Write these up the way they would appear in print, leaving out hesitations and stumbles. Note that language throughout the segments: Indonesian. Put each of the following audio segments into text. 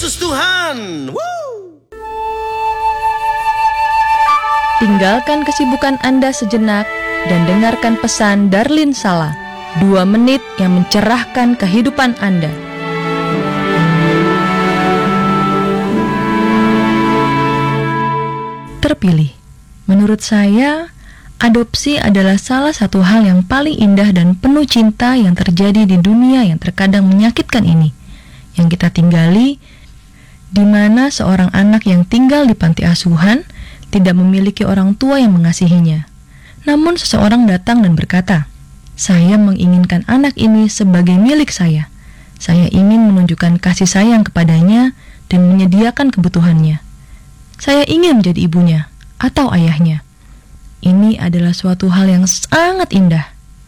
Yesus Tuhan. Woo! Tinggalkan kesibukan Anda sejenak dan dengarkan pesan Darlin Sala, 2 menit yang mencerahkan kehidupan Anda. Terpilih. Menurut saya, adopsi adalah salah satu hal yang paling indah dan penuh cinta yang terjadi di dunia yang terkadang menyakitkan ini, yang kita tinggali, di mana seorang anak yang tinggal di panti asuhan tidak memiliki orang tua yang mengasihinya. Namun seseorang datang dan berkata, "Saya menginginkan anak ini sebagai milik saya. Saya ingin menunjukkan kasih sayang kepadanya dan menyediakan kebutuhannya. Saya ingin menjadi ibunya atau ayahnya." Ini adalah suatu hal yang sangat indah.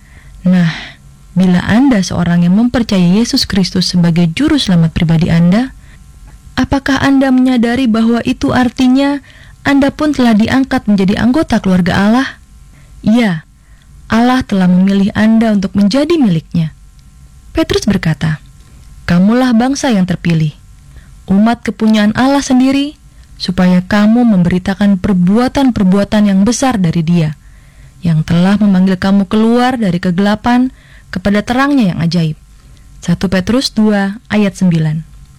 Nah, bila Anda seorang yang mempercayai Yesus Kristus sebagai juru selamat pribadi Anda, apakah Anda menyadari bahwa itu artinya Anda pun telah diangkat menjadi anggota keluarga Allah? Ya, Allah telah memilih Anda untuk menjadi miliknya. Petrus berkata, "Kamulah bangsa yang terpilih, umat kepunyaan Allah sendiri, supaya kamu memberitakan perbuatan-perbuatan yang besar dari Dia, yang telah memanggil kamu keluar dari kegelapan kepada terangnya yang ajaib." 1 Petrus 2 ayat 9.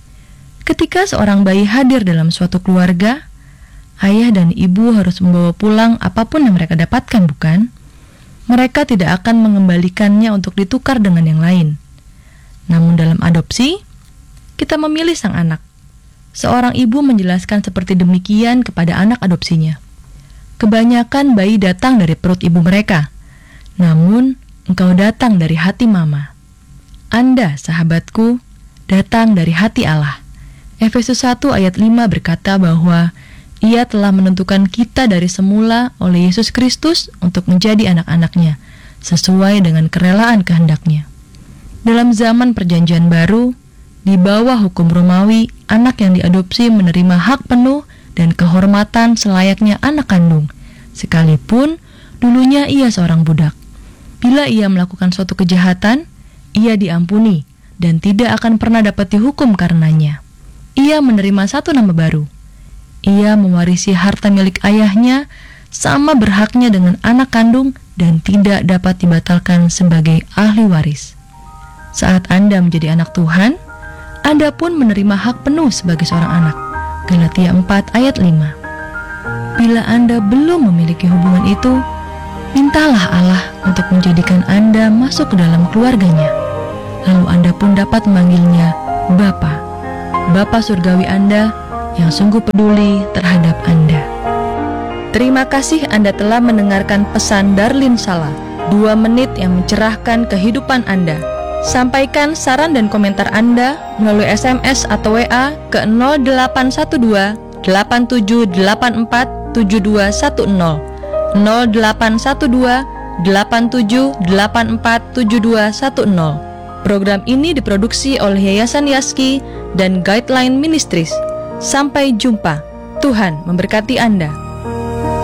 Ketika seorang bayi hadir dalam suatu keluarga, ayah dan ibu harus membawa pulang apapun yang mereka dapatkan, bukan? Mereka tidak akan mengembalikannya untuk ditukar dengan yang lain. Namun dalam adopsi, kita memilih sang anak. Seorang ibu menjelaskan seperti demikian kepada anak adopsinya. "Kebanyakan bayi datang dari perut ibu mereka, namun engkau datang dari hati mama. Anda, sahabatku, datang dari hati Allah." Efesus 1 ayat 5 berkata bahwa Ia telah menentukan kita dari semula oleh Yesus Kristus untuk menjadi anak-anaknya, sesuai dengan kerelaan kehendak-Nya. Dalam zaman Perjanjian Baru, di bawah hukum Romawi, anak yang diadopsi menerima hak penuh dan kehormatan selayaknya anak kandung, sekalipun dulunya ia seorang budak. Bila ia melakukan suatu kejahatan, ia diampuni dan tidak akan pernah dapat dihukum karenanya. Ia menerima satu nama baru. Ia mewarisi harta milik ayahnya sama berhaknya dengan anak kandung dan tidak dapat dibatalkan sebagai ahli waris. Saat Anda menjadi anak Tuhan, Anda pun menerima hak penuh sebagai seorang anak. Galatia 4 ayat 5. Bila Anda belum memiliki hubungan itu, mintalah Allah untuk menjadikan Anda masuk ke dalam keluarganya. Lalu Anda pun dapat memanggilnya Bapa. Bapa surgawi Anda yang sungguh peduli terhadap Anda. Terima kasih Anda telah mendengarkan pesan Darlin Sala, 2 menit yang mencerahkan kehidupan Anda. Sampaikan saran dan komentar Anda melalui SMS atau WA ke 0812 8784 7210 0812 8784 7210. Program ini diproduksi oleh Yayasan Yaski dan Guideline Ministries. Sampai jumpa. Tuhan memberkati Anda.